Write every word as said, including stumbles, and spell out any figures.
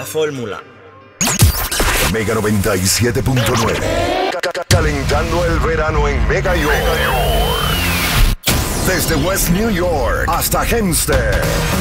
fórmula. Mega noventa y siete punto nueve. Calentando el verano en Mega York. Desde West New York hasta Hempstead.